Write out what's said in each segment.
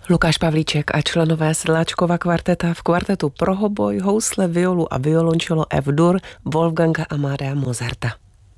Lukáš Pavlíček a členové Sedláčkova kvarteta v kvartetu pro hoboj, housle, violu a violončelo F-dur Wolfganga Amadea Mozarta.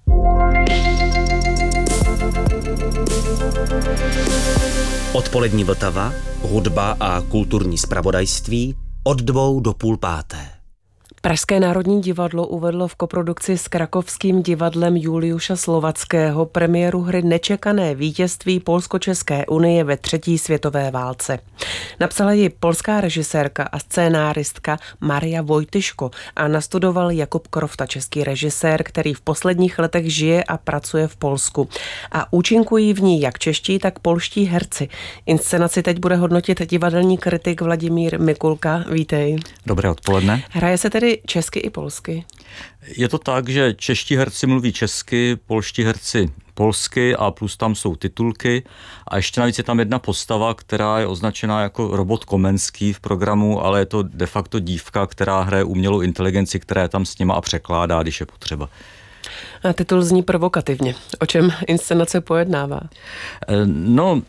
Odpolední Vltava, hudba a kulturní zpravodajství od 2 do 4:30. Pražské národní divadlo uvedlo v koprodukci s krakovským divadlem Juliusza Slovackého premiéru hry Nečekané vítězství Polsko-České unie ve 3. světové válce. Napsala ji polská režisérka a scénáristka Maria Vojtyško a nastudoval Jakub Krofta, český režisér, který v posledních letech žije a pracuje v Polsku. A účinkují v ní jak čeští, tak polští herci. Inscenaci teď bude hodnotit divadelní kritik Vladimír Mikulka. Vítej. Dobré odpoledne. Hraje se tedy česky i polsky? Je to tak, že čeští herci mluví česky, polští herci polsky a plus tam jsou titulky a ještě navíc je tam jedna postava, která je označená jako robot Komenský v programu, ale je to de facto dívka, která hraje umělou inteligenci, která je tam s nima a překládá, když je potřeba. A titul zní provokativně. O čem inscenace pojednává? No,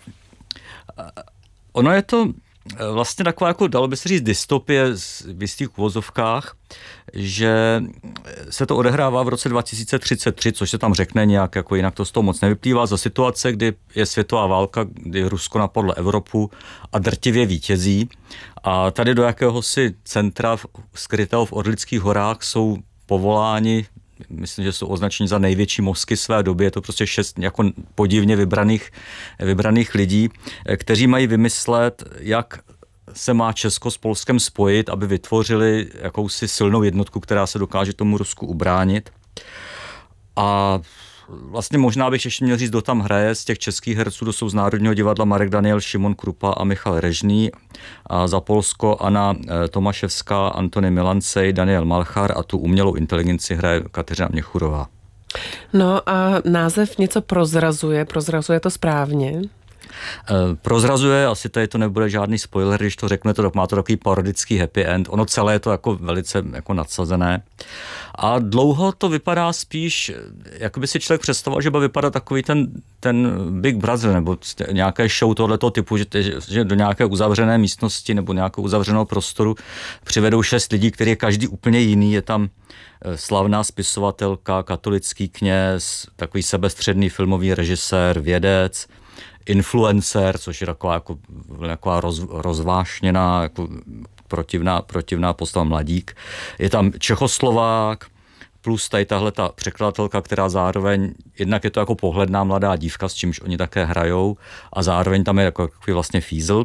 ono je to vlastně taková, jako dalo by se říct, dystopie v jistých uvozovkách, že se to odehrává v roce 2033, což se tam řekne nějak, jako jinak to z toho moc nevyplývá, za situace, kdy je světová válka, kdy Rusko napadlo Evropu a drtivě vítězí. A tady do jakéhosi centra skrytého v Orlických horách jsou povoláni, myslím, že jsou označeni za největší mozky své doby, je to prostě 6 jako podivně vybraných lidí, kteří mají vymyslet, jak se má Česko s Polskem spojit, aby vytvořili jakousi silnou jednotku, která se dokáže tomu Rusku ubránit. A vlastně možná bych ještě měl říct, kdo tam hraje z těch českých herců, to jsou z Národního divadla Marek Daniel, Šimon Krupa a Michal Režný. A za Polsko Anna Tomaševská, Antony Milancej, Daniel Malchar a tu umělou inteligenci hraje Kateřina Měchurová. No a název něco prozrazuje to správně? Prozrazuje, asi tady to nebude žádný spoiler, když to řekne, to má to takový parodický happy end, ono celé je to jako velice jako nadsazené. A dlouho to vypadá spíš, jak by si člověk představoval, že by vypadá takový ten Big Brother nebo nějaké show tohoto typu, že do nějaké uzavřené místnosti nebo nějakého uzavřeného prostoru přivedou 6 lidí, který je každý úplně jiný, je tam slavná spisovatelka, katolický kněz, takový sebestředný filmový režisér, vědec, influencer, což je taková rozvášněná, jako protivná postava mladík. Je tam Čechoslovák, plus tady tahle ta překladatelka, která zároveň, jednak je to jako pohledná mladá dívka, s čímž oni také hrajou, a zároveň tam je jako vlastně fízl.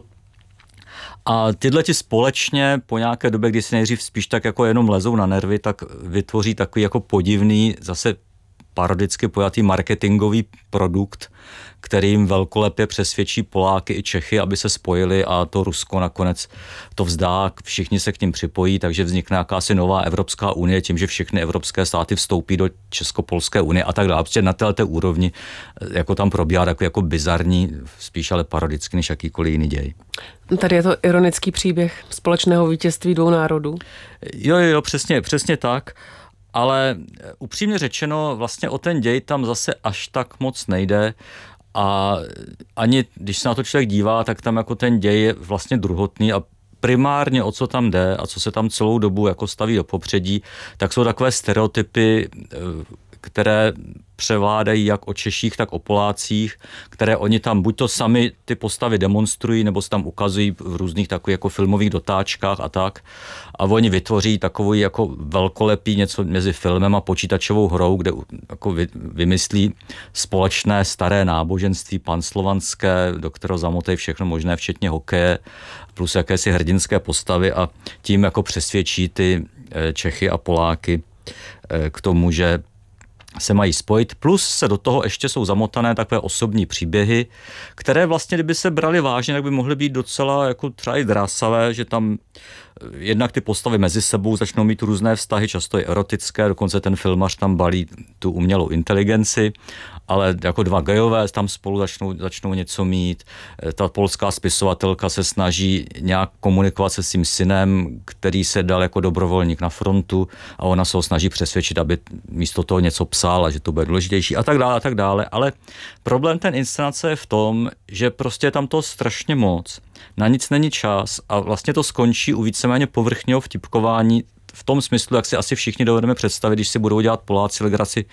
A tyhle ti společně po nějaké době, kdy si nejdřív spíš tak jako jenom lezou na nervy, tak vytvoří takový jako podivný, zase parodicky pojatý marketingový produkt, kterým velkolepě přesvědčí Poláky i Čechy, aby se spojili, a to Rusko nakonec to vzdá, všichni se k ním připojí, takže vznikne jakási nová Evropská unie tím, že všechny evropské státy vstoupí do Česko-Polské unie a tak dále. Prostě na této úrovni jako tam probíhá takový jako bizarní, spíš ale parodicky než jakýkoliv jiný děj. Tady je to ironický příběh společného vítězství 2 národů. Jo, přesně tak. Ale upřímně řečeno, vlastně o ten děj tam zase až tak moc nejde a ani když se na to člověk dívá, tak tam jako ten děj je vlastně druhotný a primárně o co tam jde a co se tam celou dobu jako staví do popředí, tak jsou takové stereotypy, které převládají jak o Češích, tak o Polácích, které oni tam buď to sami ty postavy demonstrují, nebo se tam ukazují v různých takových jako filmových dotáčkách a tak. A oni vytvoří takový jako velkolepý něco mezi filmem a počítačovou hrou, kde jako vymyslí společné staré náboženství panslovanské, do kterého zamotají všechno možné, včetně hokeje, plus jakési hrdinské postavy, a tím jako přesvědčí ty Čechy a Poláky k tomu, že se mají spojit, plus se do toho ještě jsou zamotané takové osobní příběhy, které vlastně, kdyby se brali vážně, tak by mohly být docela jako třeba i drásavé, že tam jednak ty postavy mezi sebou začnou mít různé vztahy, často i erotické, dokonce ten filmař tam balí tu umělou inteligenci, ale jako 2 gejové tam spolu začnou něco mít. Ta polská spisovatelka se snaží nějak komunikovat se svým synem, který se dal jako dobrovolník na frontu, a ona se ho snaží přesvědčit, aby místo toho něco psal a že to bude důležitější a tak dále. Ale problém ten inscenace je v tom, že prostě je tam toho strašně moc. Na nic není čas a vlastně to skončí u víceméně povrchního vtipkování v tom smyslu, jak si asi všichni dovedeme představit, když si budou dělat Poláci legraci